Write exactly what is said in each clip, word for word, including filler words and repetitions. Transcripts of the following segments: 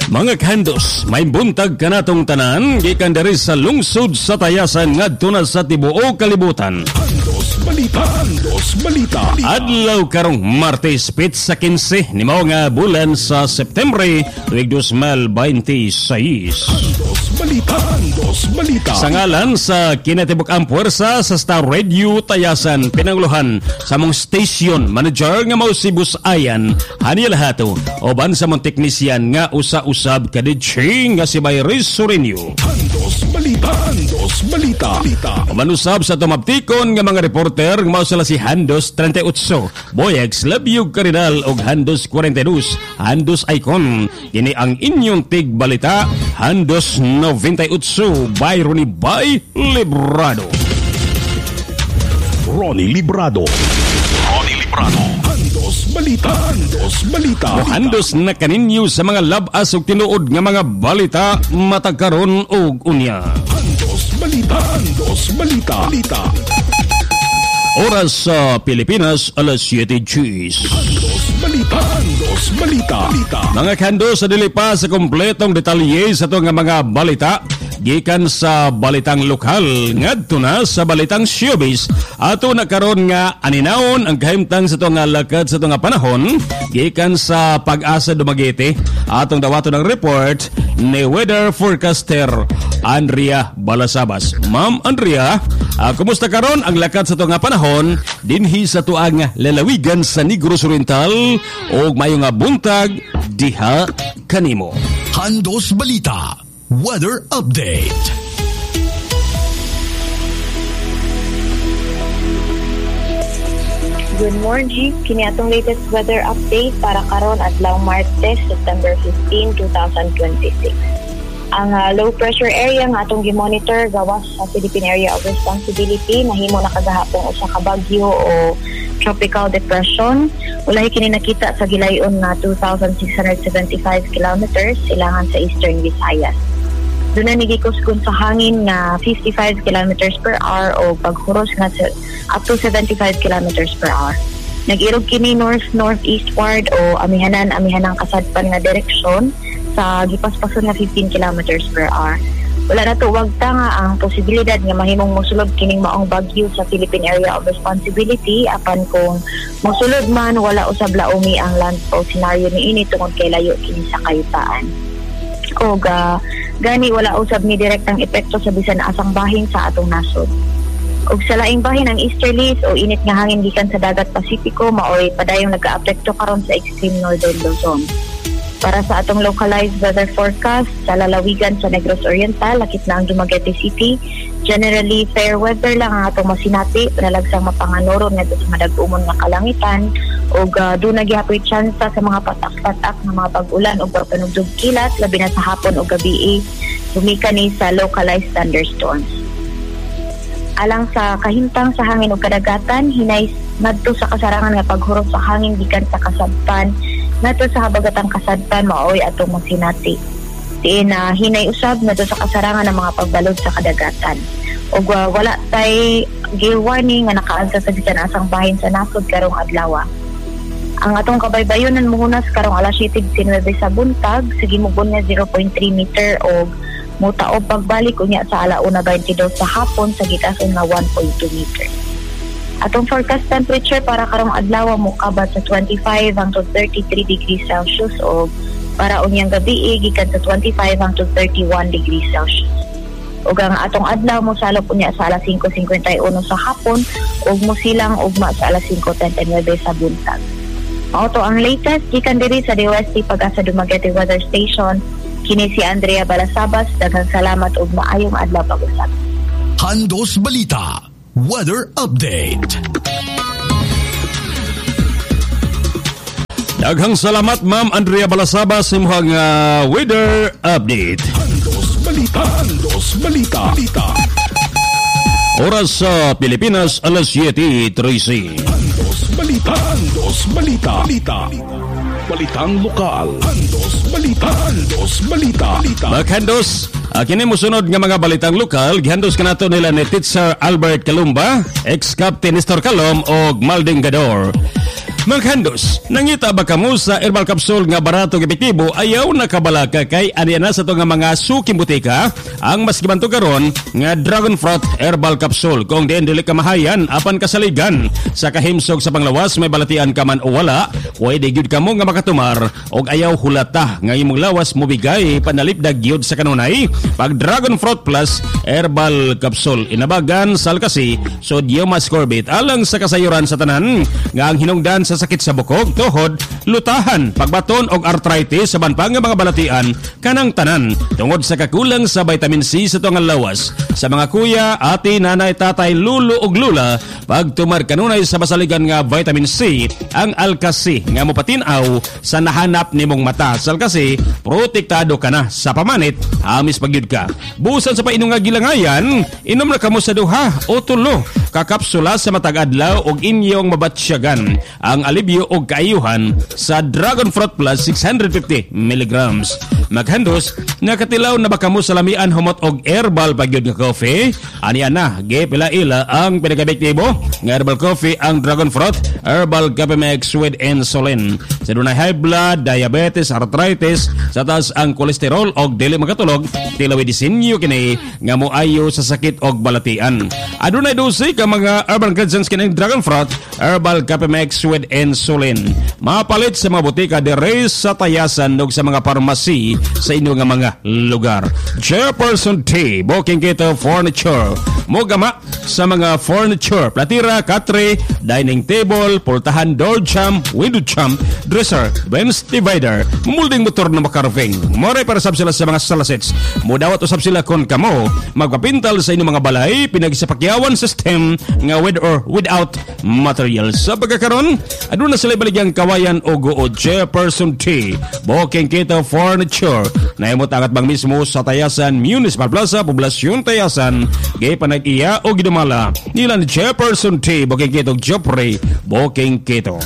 Mga kandos, may buntag kanatong tanan, gikan diri sa lungsod sa Tayasan ngadto na sa tibuok kalibutan. Handos Balita, Handos Balita. Adlaw karong Martes pit sa kinse ni mao nga bulan sa Septembre tuig two thousand twenty-six. Handos Balita, Handos Balita. Sa ngalan sa kinatibuk-ang puwersa sa Star Radio Tayasan, pinanguluhan sa mong station manager nga mao si Bus Ayan Haniel Hato oban sa mong teknisyan nga usa-usab kadidching nga si Bayris Surinyo. Handos Balita, Handos Balita. Oban usab sa tumabtikon nga mga reporter nga mao sila si Handos thirty-eight, Boyex Labyog Carinal og Handos forty-two, Handos Icon. Kini ang inyong tig balita, Handos ninety-eight by Ronnie Bay Librado. Ronnie Librado. Ronnie Librado. Handos Balita, Handos Balita. Handos na kaninyo sa mga labas ug tinuod nga mga balita matag karon og unya. Handos Balita, Handos Balita. Balita. Oras sa Pilipinas, alas seven Gs. Handos Balita, Handos Balita. Balita. Mga kandos, sa dili pa sa kompletong detalye sa ito nga mga balita, gikan sa balitang lokal, ngadto na sa balitang showbiz, ato na karon nga aninawon ang kahimtang sa ito nga lakad sa ito nga panahon, gikan sa Pag-asa Dumaguete, atong dawato ng report ni weather forecaster Andrea Balasabas. Ma'am Andrea, uh, kumusta karon ang lakad sa ito nga panahon dinhi sa tuang lalawigan sa Negros Oriental o mayo nga buntag diha kanimo. Handos Balita Weather Update. Good morning. Kini atong latest weather update para karon adlaw Martes, September fifteenth, twenty twenty-six. Ang uh, low pressure area nga atong gi-monitor gawas sa Philippine Area of Responsibility nahimo na kagahapon usa ka bagyo o tropical depression. Walay kini nakita sa gilayon nga two thousand six hundred seventy-five kilometers silangan sa Eastern Visayas. Doon na nagikuskun sa hangin nga fifty-five kilometers per hour o paghuros nga up to seventy-five kilometers per hour. Nag-irog kini north-northeastward o amihanan-amihanang kasadpan nga direksyon sa gipaspason nga fifteen kilometers per hour. Wala na to wagta nga ang posibilidad nga mahimong mosulod kining maong bagyo sa Philippine Area of Responsibility apan kung mosulod man wala usab laumi ang landfall scenario niini tungod kay layo kini sa kayutaan. O ga, gani wala usab ni direktang epekto sa bisan asang bahin sa atong nasod. Og sa laing bahin ang easterlies o init nga hangin gikan sa dagat Pasipiko maoy padayong nag-aapekto karon sa extreme northern Luzon. Para sa atong localized weather forecast sa lalawigan sa Negros Oriental, lakip na ang Dumaguete City, generally fair weather lang ang atong masinati, nalagsang mapanganoron nga sa madag-umon nga kalangitan o uh, doon nagyapoy tsansa sa mga patak-patak na mga pag-ulan o pagpanugdog kilat, labi na sa hapon o gabi, humika ni sa localized thunderstorms. Alang sa kahintang sa hangin o kadagatan, hinay madto sa kasarangan nga paghurot sa hangin gikan sa kasadpan nato sa habagatang kasadpan maoy atong masinati. Diin na uh, hinay usab nato sa kasarangan ng mga pagbalod sa kadagatan. O uh, wala tay gale warning nga nakaagsa sa bisan asang bahin sa nasod karong adlaw. Ang atong kabaybayonan muhunas karong alas seven sa buntag sa gimugol nga zero point three meter o mutaob pagbalik unya sa alauna twenty-two sa hapon sa gitason nga one point two meter. Atong forecast temperature para karong adlaw mo kabat sa twenty-five hangtod thirty-three degrees Celsius o para unyang gabi gikan sa twenty-five hangtod thirty-one degrees Celsius. Ug ang atong adlaw mo salop unya sa alas five fifty-one sa hapon ug mo silang ugma sa alas five thirty-nine sa buntag. Mao to ang latest gikan diri sa D O S T Pag-asa Dumaguete Weather Station. Kini si Andrea Balasabas, daghang salamat ug maayong adlaw pag-usab. Handos Balita Weather Update. Daghang salamat Ma'am Andrea Balasabas sa imong uh, weather update. Handos Balita, Handos Balita. Balita. Oras sa Pilipinas, alas seven thirty. Handos Balita, Handos Balita. Balita. Balitang lokal. Handos Balita, Handos Balita. Balita. Maghandos, uh, kini musunod nga mga balitang lokal, gihandos kanato nila ni Teacher Albert Calumba, ex-captain Nestor Calom o Malding Gador. Maghandos, nangita ba kamo sa herbal capsule nga barato epektibo ayaw nakabalaka kay aniya na sa to nga mga suking butika ang mas gibanto karon nga dragon fruit herbal capsule kung diin dili ka mahayan apan kasaligan sa kahimsog sa panglawas may balatian ka man o wala pwede gyud kamo nga makatumar og ayaw hulata nga imong lawas mobigay panalipdag gyud sa kanunay pag dragon fruit plus herbal capsule inabagan sal kasi sodium ascorbate alang sa kasayuran sa tanan nga ang hinungdan sa sakit sa bukog, tuhod, lutahan, pagbaton og arthritis sa banpang nga mga balatian kanang tanan tungod sa kakulang sa vitamin C sa tuang lawas. Sa mga kuya, ati, nanay, tatay, lulo ug lula, pagtumar kanunay sa basaligan nga vitamin C, ang Alka-C nga mopatinaw sa nahanap nimong mata. Sa Alka-C, protektado ka na sa pamanit, amis pagyud ka. Busan sa painom nga gilangayan, inom na kamo sa duha o tulo kakapsula sa matag adlaw og inyong mabatsyagan ang alibyo og kaayuhan sa Dragon Fruit Plus six hundred fifty milligrams. Maghandos, nakatilaw na ba kamo sa lamian humot og herbal pagyud nga coffee? Aniya na, gipila-ila ang pinagabektibo nga herbal coffee ang Dragon Fruit Herbal Coffee Mix with Insulin. Sa dunay high blood, diabetes, arthritis, sa taas ang kolesterol og dili makatulog, tilawi disenyo kini nga moayo sa sakit og balatian. Adunay dose ka mga herbal ingredients kining Dragon Fruit Herbal Coffee Mix with Insulin. Mapalit sa mga butika dire sa tayasan ug sa mga parmasi sa inyo nga mga lugar. Jefferson Tea, Booking Keto Furniture. Mogama sa mga furniture, platira, katre, dining table, pultahan, door jamb, window jamb, dresser, bench divider, molding motor na makarving. Moray para sab sila sa mga salasets. Mudawat usab sila kon kamo magpapintal sa inyong mga balay, pinagsapakyawan system nga with or without materials. Sa pagkakaroon, aduna sila baligyang kawayan o guo Jefferson Tea, Booking Keto Furniture. Naimot angat bang mismo sa Tayasan Municipal Plaza, Poblasyon Tayasan, gay panag-iya o gidumala nila ni Jefferson Tea, Booking Keto Jopre, Booking Keto.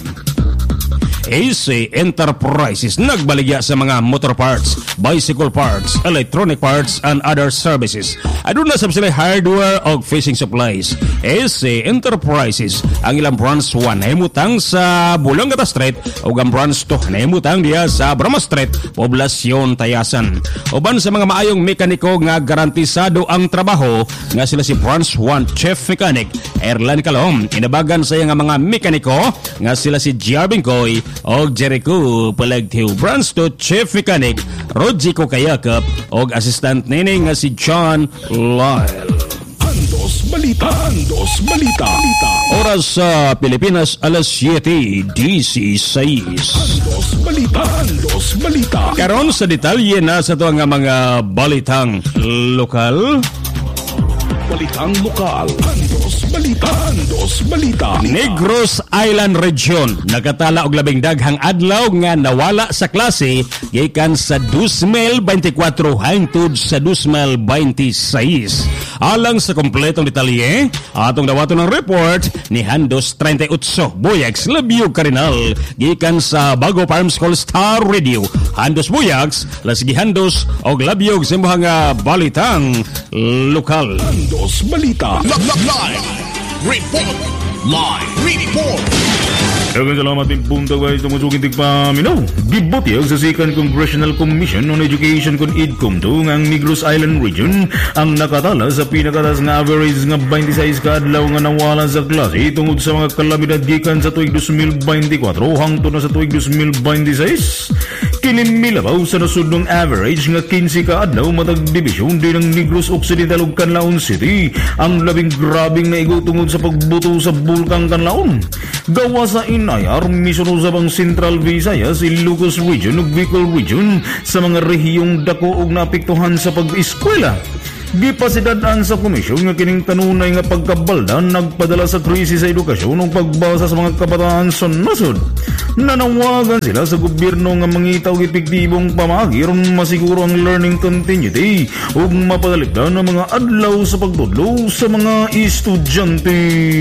A C Enterprises nagbaligya sa mga motor parts, bicycle parts, electronic parts, and other services. Aduna sab sila hardware og fishing supplies. A C Enterprises ang ilang branch one nahimutang sa Bulongata Street ug ang branch two nahimutang diya sa Brahma Street, Poblasyon Tayasan. Uban sa mga maayong mekaniko nga garantisado ang trabaho nga sila si branch one Chief Mechanic Erlan Calom. Inabagan sa nga mga mekaniko nga sila si Jarvin Coy og Jericho Palagtiw. Branch two Chief Mechanic Rodrigo Kayakap og assistant nini nga si John Lyle. Andos Balita. Andos Balita. Oras sa Pilipinas alas siete dieciséis. Andos Balita. Andos Balita. Karon sa detalye na sa tuwa nga mga balitang lokal. Balitang lokal. Andos Balita. Andos Balita. Negros Island Region nakatala og labing daghang adlaw nga nawala sa klase gikan sa two thousand twenty-four hangtod sa two thousand twenty-six. Alang sa kompletong detalye, atong dawaton ng report ni Handos thirty-eight Buyags Labyo Karinal gikan sa Bago Farm School Star Radio. Handos Buyags, lasgi Handos og Labyo sa mga balitang lokal. Andos Balita. Live report. Live report. Daghang salamat din punta guys sa musugin tigpaminaw. Gibotiyag sa Second Congressional Commission on Education kon I D C O M to ang Negros Island Region ang nakatala sa pinakataas nga average nga twenty-six ka adlaw nga nawala sa klase tungod sa mga kalamidad gikan sa tuig two thousand twenty-four hangtod na sa tuig two thousand twenty-six. Kini milabaw sa nasudnong average nga fifteen ka adlaw matag division din ng Negros Occidental ug Canlaon City ang labing grabing naigo tungod sa pagbuto sa bulkang Canlaon. Gawa sa inayar misunod sa bang Central Visayas, Ilocos Region ug Bicol Region sa mga rehiyong dako og naapektuhan sa pag-eskwela. Gipasidad-an sa komisyon nga kining kanunay nga pagkabalda nagpadala sa krisis sa edukasyon ug pagbasa sa mga kabataan sa nasod. Nanawagan sila sa gobyerno nga mangita og epektibong pamaagi ron masiguro ang learning continuity ug mapadaligdan ang mga adlaw sa pagtudlo sa mga estudyante.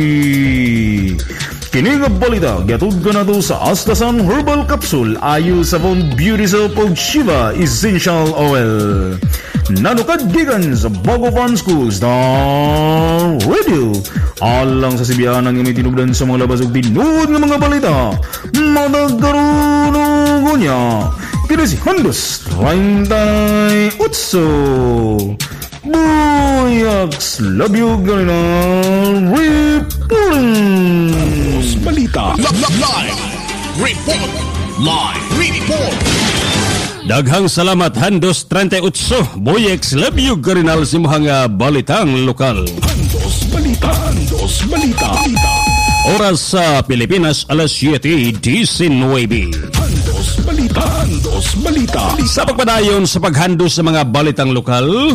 Kini nga balita giatud ka na to sa Astasan Herbal Capsule ayo sa Von Beauty Soap ug Shiva Essential Oil. nanukad gikan sa Bago Fun Schools na radio. Alang sa sibiyanang yung may tinubdan sa mga labas o tinuod ng mga balita. Matagkaroon niya. Kaya si Handos Rintay Utso. Buyaks, love you, ganina, reporting. Handos Balita. Live report. Live report. Daghang salamat Handos thirty-eight. Boyex love you garinal si mga balitang lokal. Handos Balita. Handos Balita. Oras sa Pilipinas alas siyete diecinueve. Handos Balita. Handos Balita. Sa pagpadayon sa paghandos sa mga balitang lokal,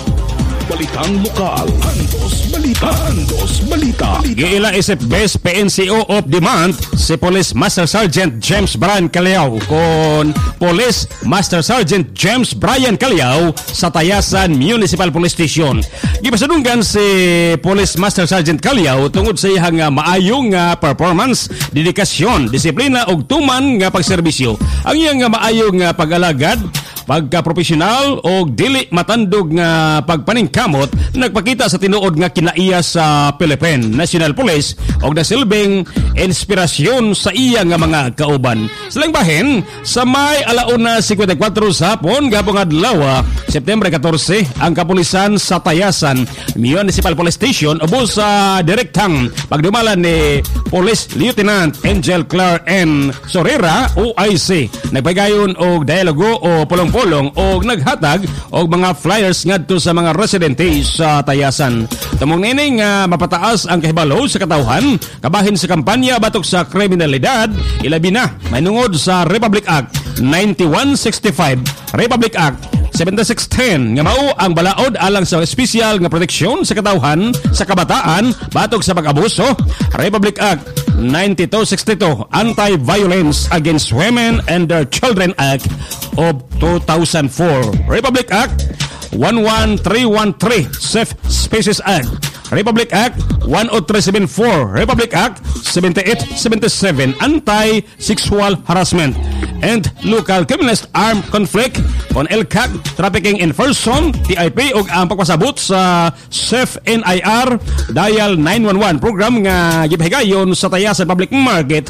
Balitang lokal. Handos Balita. Handos Balita. giila isip Best P N C O of the Month si Police Master Sergeant James Brian Caliao kon Police Master Sergeant James Brian Caliao sa Tayasan Municipal Police Station. Gipasadunggan si Police Master Sergeant Caliao tungod sa iyang maayong nga performance, dedikasyon, disiplina ug tuman nga pagserbisyo. Ang iyang maayong nga pag-alagad, pagka-profesional o dili matandog nga pagpaningkamot nagpakita sa tinuod nga kinaiya sa Philippine National Police o nasilbing inspirasyon sa iya nga mga kauban. Silang bahin, sa May alauna fifty-four sa hapon gapong adlaw September fourteen ang kapulisan sa Tayasan Municipal Police Station ubos sa direktang pagdumalan ni Police Lieutenant Angel Clark N. Sorera O I C. Nagpagayon og dialogo o pulong-pulong o naghatag og mga flyers ngadto sa mga residente sa Tayasan. Tumong nini nga mapataas ang kahibalo sa katawhan kabahin sa kampanya batok sa kriminalidad, ilabi na mainungod sa Republic Act ninety-one sixty-five, Republic Act seventy-six ten nga mao ang balaod alang sa espesyal nga proteksyon sa katawhan sa kabataan batok sa pag-abuso, Republic Act ninety-two sixty-two, Anti-Violence Against Women and Their Children Act of two thousand four, Republic Act eleven three thirteen, Safe Spaces Act, Republic Act eighteen seventy-four, Republic Act seventy-eight seventy-seven, Anti-Sexual Harassment and Local Criminalist Armed Conflict on L C A C, Trafficking in Person, T I P ug ang pagpasabot sa Safe N I R Dial nine one one program nga gipahigayon sa Tayasan Public Market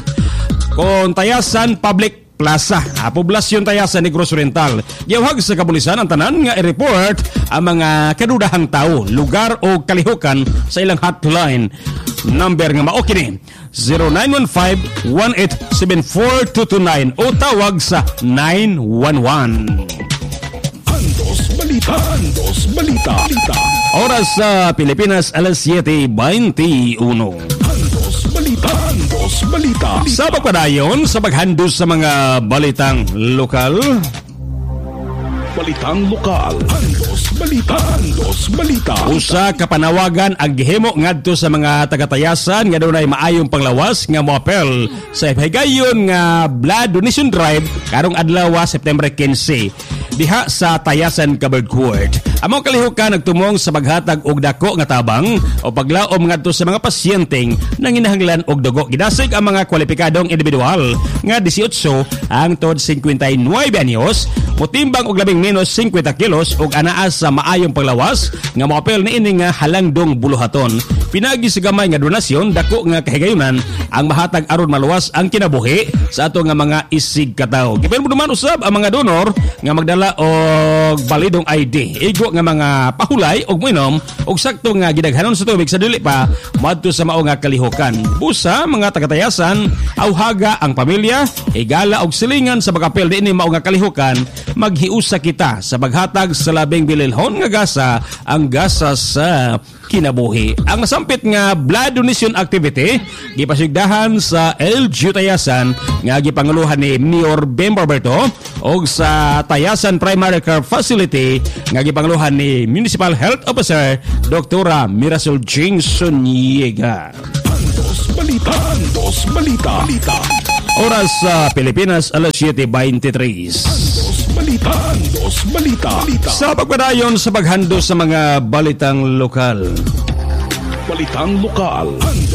kon Tayasan Public Plaza, a poblasyon Tayasan Negros Oriental. Giwag sa kapulisan ang tanan nga i-report ang mga kadudahang tao, lugar o kalihukan sa ilang hotline. Number nga mao kini zero nine one five, one eight seven four two two nine o tawag sa nine one one. Handos Balita. Handos Balita. Oras sa Pilipinas alas siyete twenty-one. Handos Balita. Handos Balita. Sa pagpadayon sa paghandos sa mga balitang lokal, Balitang lokal. Handos Balita. Handos Balita. usa ka panawagan ang gihimo ngadto sa mga taga-Tayasan nga dunay maayong panglawas nga moapel sa higayon nga blood donation drive karong adlaw September fifteen diha sa Tayasan Covered Court. Among kalihukan nagtumong sa paghatag og dako nga tabang o paglaom ngadto sa mga pasyenteng nanginahanglan og dugo. Gidasig ang mga kwalipikadong individual nga eighteen hangtod fifty-nine anyos, motimbang og labing menos fifty kilos ug anaa sa maayong paglawas nga moapel niini nga halangdong buluhaton. Pinagi sa gamay nga donasyon dako nga kahigayunan ang mahatag aron maluwas ang kinabuhi sa ato nga mga isig katawo. Gipen mo naman usab ang mga donor nga magdala og balidong I D, igo nga mga pahulay og minom og sakto nga gidaghanon sa tubig sa dili pa madto sa mao nga kalihukan. Busa mga taga-Tayasan, awhaga ang pamilya, higala og silingan sa pagapel diini mao nga kalihukan, maghiusa kita sa paghatag sa labing bililhon nga gasa, ang gasa sa kinabuhi. Ang masampit nga blood donation activity gipasigdahan sa L G U Tayasan nga gipanguluhan ni Mayor Ben Barberto og sa Tayasan Primary Care Facility nga gipanguluhan ni Municipal Health Officer Doctor Mirasol Jameson Yega. Handos Balita. Handos Balita. Oras sa Pilipinas alas siyete twenty-three. Balita. Handos Balita. Sa pagpadayon sa paghandos sa mga balitang lokal, Balitang lokal. Handos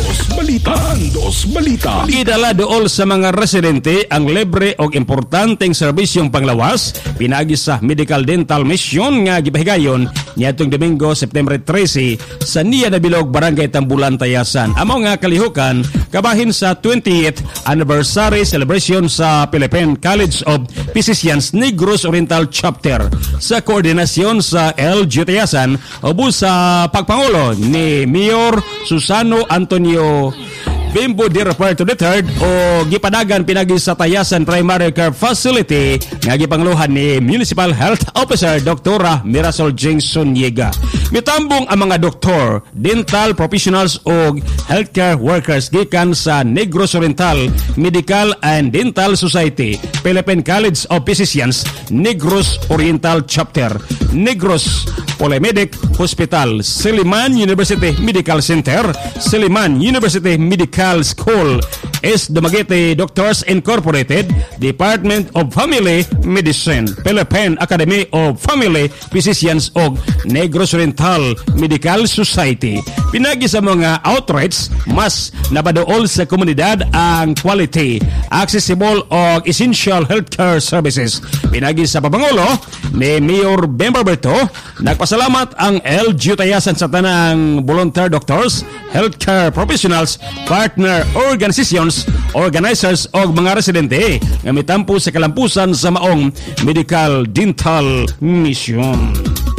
Andos Balita. Andos Balita. Idala dool sa mga residente ang libre o importanteng serbisyong panglawas pinagi sa Medical Dental Mission nga gipahigayon niadtong Domingo, September thirteen sa Nia Nabilog, Barangay Tambulan, Tayasan. Amo nga kalihukan kabahin sa twentieth anniversary celebration sa Philippine College of Physicians Negros Oriental Chapter sa koordinasyon sa L G U Tayasan ubos sa pagpangulo ni Mayor Susano Antonio Bimbo de Roberto the third o gipadagan pinagi sa Tayasan Primary Care Facility nga gipangluhan ni Municipal Health Officer Doktora Mirasol Jason Yega. Mitambong ang mga doktor, dental professionals o healthcare workers gikan sa Negros Oriental Medical and Dental Society, Philippine College of Physicians Negros Oriental Chapter, Negros Polymed Hospital, Silliman University Medical Center, Silliman University Medical School, S. Dumaguete Doctors Incorporated, Department of Family Medicine, Philippine Academy of Family Physicians o Negros Oriental Medical Society. Pinagi sa mga outreach, mas nabadool sa komunidad ang quality, accessible o essential healthcare services. Pinagi sa pabangulo ni Mayor Bemba Berto, nagpasalamat ang L G U Tayasan sa tanang volunteer doctors, healthcare professionals, partner organizations, organizers o mga residente nga mitampo sa kalampusan sa maong Medical Dental Mission.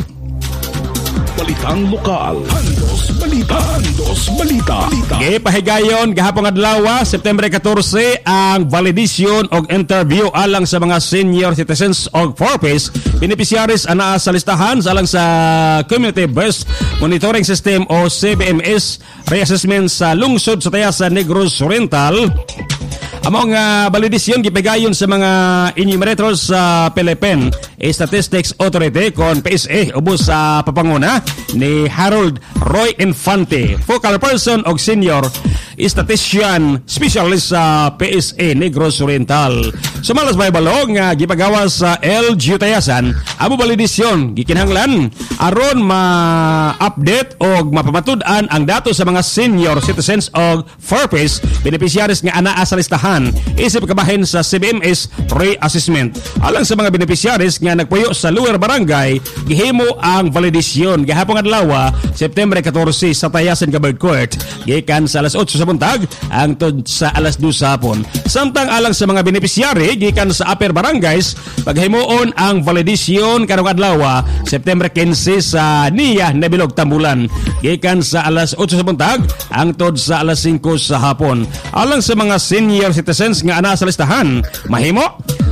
Balitang lokal. Andos Balita. Andos Balita. Gipahigayon gahapon adlaw September fourteen ang validation og interview alang sa mga senior citizens og four-piece beneficiaries ana sa listahan alang sa Community Based Monitoring System o C B M S reassessment sa lungsod sa Tayasan, Negros Oriental. Among uh, validasyon gipigayon sa mga enumerators sa uh, Philippine Statistics Authority kon P S A ubos sa uh, papanguna ni Harold Roy Infante, focal person og senior statistician specialist sa uh, P S A Negros Oriental. Sumalas may balong nga uh, gipagawas sa uh, L G U Tayasan amo validasyon gikinahanglan aron ma-update og mapamatud-an ang datos sa mga senior citizens og four-piece beneficiaries nga anaa sa listahan isip kabahin sa C B M S re-assessment. Alang sa mga beneficiaries nga nagpuyo sa lower barangay, gihimo ang validasyon gahapon adlaw September fourteen sa Tayasan Gabard Court gikan sa alas otso sa buntag hangtod sa alas dos sa hapon. Samtang alang sa mga beneficiary gikan sa upper barangays, paghimuon ang validasyon karong adlaw September fifteen sa Nia Nabilog, Tambulan gikan sa alas otso sa buntag hangtod sa alas singko sa hapon. Alang sa mga senior citizens nga ana sa listahan, mahimo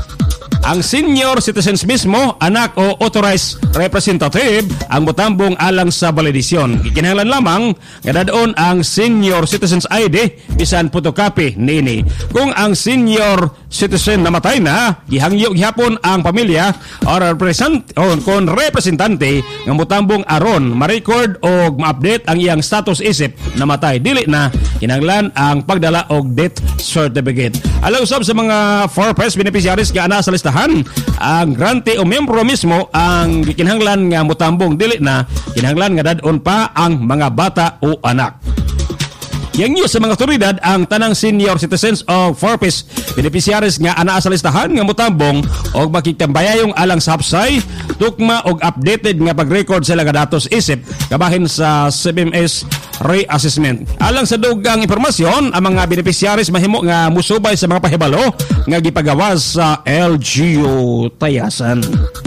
ang senior citizens mismo, anak o authorized representative ang motambong alang sa validasyon. Gikinahanglan lamang nga dadon ang senior citizens I D bisan photocopy nini. Kung ang senior citizen namatay na, gihangyo gihapon ang pamilya or represent o kon representante nga motambong aron ma-record o ma-update ang iyang status isip namatay. Dili na kinahanglan ang pagdala og death certificate. Alang usab sa mga four-piece beneficiaries nga ana sa listahan, ang grante o membro mismo ang gikinahanglan nga mutambong, dili na kinahanglan nga dadon pa ang mga bata o anak. Yang nyo sa mga otoridad ang tanang senior citizens o four-piece beneficiaries nga anaa sa listahan nga mutambong o makiktambayayong alang sa hapsay, tukma og updated nga pag-record sila nga datos isip kabahin sa C B M S re-assessment. Alang sa dugang impormasyon, ang mga beneficiaries mahimo nga musubay sa mga pahibalo nga gipagawas sa L G U Tayasan.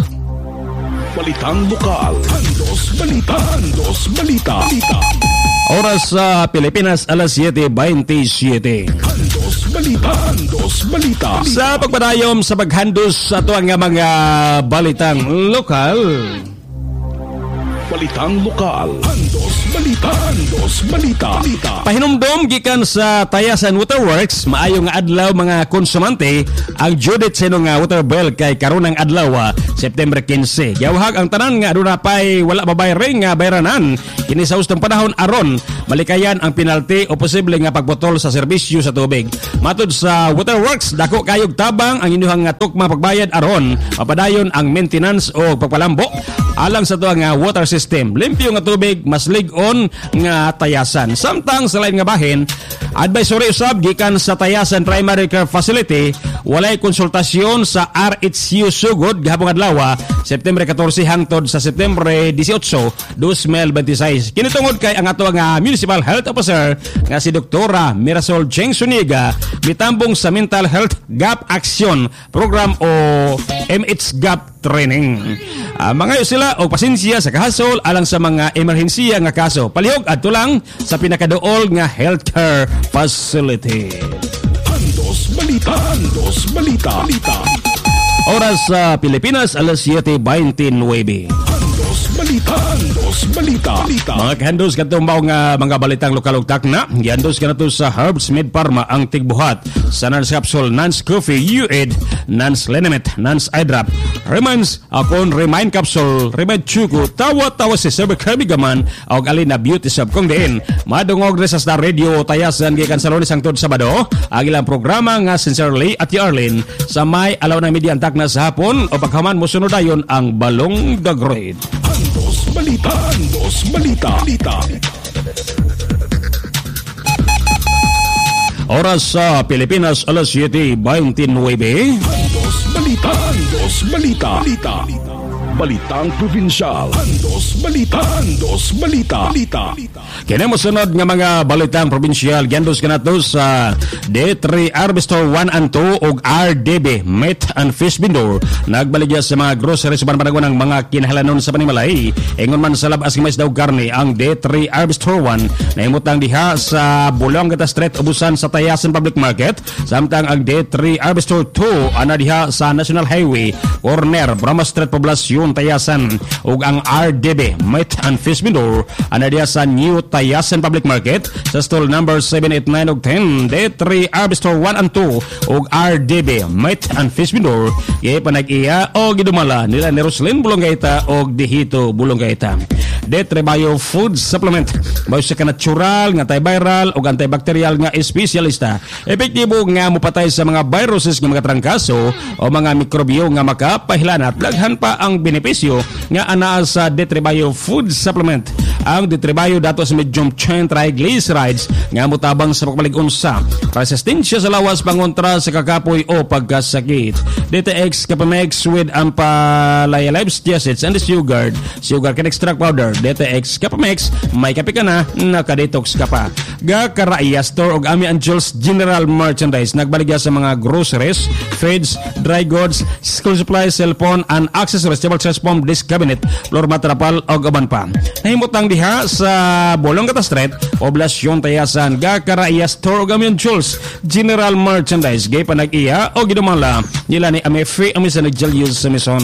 Balitang lokal. Andos Balita. Andos Balita. Balita. Oras sa Pilipinas, alas siete twenty-seven. Andos Balita. Andos Balita. Sa pagpadayom sa paghandos sa tuwang nga mga balitang lokal. Balitang lokal. Andos Balita. Andos Balita. Balita. Pahinumdom gikan sa Tayasan Waterworks, maayo nga adlaw mga konsumante ang Judith sino nga water bill kay karunang adlaw September fifteen. Gawhag ang tanan nga aduna pay wala babayring nga bayranan kini sa ustong panahon aron malikayan ang penalty o posible nga pagbotol sa serbisyo sa tubig. Matud sa Waterworks, dako kayog tabang ang inyong nga tukma pagbayad aron mapadayon ang maintenance o pagpalambo alang sa tuwa nga water system. Limpyo nga tubig, mas malig-on nga tayasan. Samtang sa lain nga bahin, advisory usab gikan sa Tayasan Primary Care Facility, walay konsultasyon sa R H U sugod gahapon adlaw September fourteen hangtod sa September eighteen, twenty twenty-six. Kini tungod kay ang ato nga Municipal Health Officer nga si Doktora Mirasol Cheng Suniga mitambong sa Mental Health Gap Action Program o M H Gap Training. Uh, mga sila o pasensya sa kahasol alang sa mga emerhensiya nga kaso. Palihog adto lang sa pinakaduol nga healthcare facility. Andos Balita. Andos Balita. Balita. Oras sa Pilipinas, alas siete twenty-nine. Andos Balita. Andos Balita. Balita. Mga kahandos katong mao nga mga balitang lokal ug takna, gihandos kanato sa Herbs Med Pharma ang tigbuhat sa Nance Capsule, Nance Coffee, U-Aid, Nance Lenamet, Nance Eye Drop, Reminds, akon Remind Capsule, Remind Chuko, tawa-tawa si Sir Kirby-Gaman, og alin na beauty sub kung diin. Madungog sa Star Radio, Tayasan, gikan sa Lunes hangtod Sabado, ang ilang programa nga Sincerely at Yarlin, sa may alaw na media antak na sa hapon, o paghaman mo sunodayon ang Balong the Great. Andos Balita. Andos Balita. Balita. Oras sa Pilipinas, alas siete twenty-nine. Andos Balita. Andos Balita. Balita. Balitang Provinsyal. Andos Balita. Andos Balita. Balita. Kini mo sunod nga mga balitang probinsyal, giandos kanato sa D three Arbestor one and two ug R D B Meat and Fish Vendor. Nagbaligya sa mga grocery sa pananagon ng mga kinahanglanon sa panimalay. Ingon man sa labas nga mais daw karne ang D three Arbestor one nahimutang diha sa Bulongata Street ubusan sa Tayasan Public Market. Samtang ang D three Arbestor two ana diha sa National Highway corner Brahma Street Poblacion Tayasan ug ang R D B Meat and Fish Vendor ana diha sa New Tayasan Public Market sa stall number seven, eight, nine ug ten. D three Arbestor one and two ug R D B Meat and Fish Vendor gay panag-iya o gidumala nila ni Roslyn Bulonggaita og Dihito Bulonggaita. D three Bio Food Supplement mao sa natural nga antiviral ug antibacterial nga espesyalista, epektibo nga mopatay sa mga viruses nga mga trangkaso o mga mikrobyo nga makapahilanat. Daghan pa ang benepisyo nga anaa sa D three Bio Food Supplement. Ang D three Bio dato sa medium chain triglycerides nga mutabang sa pagpalig unsa, resistensya sa lawas pangontra sa kakapoy o pagkasakit. D T X Capamex with ampalaya-lives acids and sugar, sugar can extract powder. D T X Capamex, may kape ka na, naka-detox ka pa. Gakaraya Store og Ami and Jules General Merchandise nagbaligya sa mga groceries, feeds, dry goods, school supplies, cellphone and accessories, table chairs, foam, disc cabinet, floor mat, trapal og uban pa. Nahimutang diha sa Bolongata Street, Poblacion Tayasan. Gakaraya Store og Ami and Jules General Merchandise gay panag-iya o gidumala nila ni Amefi Ami sa Nigelius sa Mison.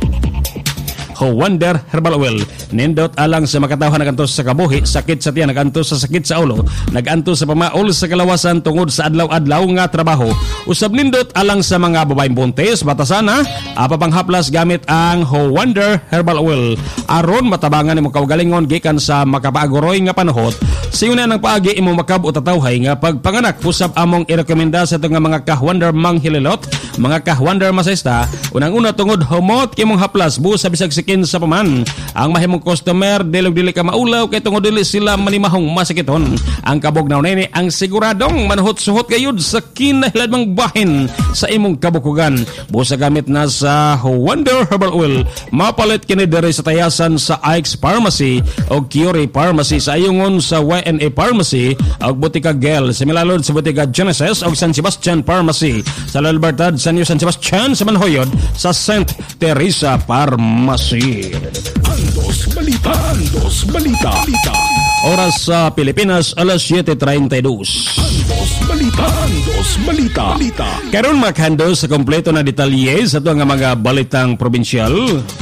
Ho Wonder Herbal Oil nindot alang sa makatawhan nagantos sa kabuhi, sakit sa tiyan, nagantos sa sakit sa ulo, nagantos sa pamaol sa kalawasan tungod sa adlaw-adlaw nga trabaho. Usab nindot alang sa mga babaeng buntis, batasana, apapanghaplas gamit ang Ho Wonder Herbal Oil. Aron matabangan imo kaugalingon gikan sa makapaaguroy nga panahot. Siuna nang paagi imo makab o tatawhay nga pagpanganak. Usab among irekomenda sa itong nga mga kahwander manghililot, mga kahwander masesta. Unang-una tungod humot kimong haplas busa bisag sikin sa paman. Ang mahimong customer dilog dili ka maulaw kay tungod dili sila manimahong masakiton. Ang kabugnaw nini ang siguradong manhut-suhot gayud sa kinahanglang bahin sa imong kabukugan. Busa gamit na sa Wonder Herbal Oil. Mapalit kini diri sa Tayasan sa Ike's Pharmacy o Curie Pharmacy, sa ayungon sa Y N A Pharmacy o Butika Gel, sa Milalod sa Butika Genesis o San Sebastian Pharmacy, sa Lalbertad sa New San Sebastian sa Manhoyod sa Saint Teresa Pharmacy. Andos Balita. Andos Balita. Balita. Oras sa Pilipinas, alas siete thirty-two. Andos Balita. Andos Balita. Balita. Karon makhandos sa kompleto na detalye sa ito nga mga balitang probinsyal.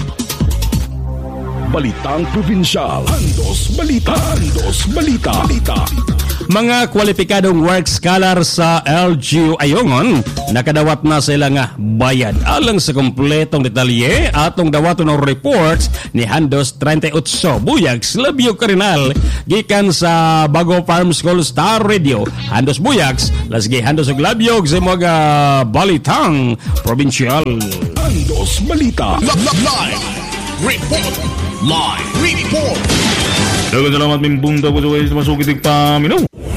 Balitang Provinsyal. Andos Balita. Andos Balita. Balita. Mga kwalipikadong work scholar sa L G U Ayongon nakadawat na sa ilang bayad. Alang sa kompletong detalye atong dawaton ng reports ni Handos thirty-eight Buyags Labio Carinal gikan sa Bago Farm School Star Radio. Handos Buyags lasgi Handos og Labio sa mga balitang probinsyal. Andos Balita. Live report. Live report. Dagan salamat min punta ko sa masukit paminaw.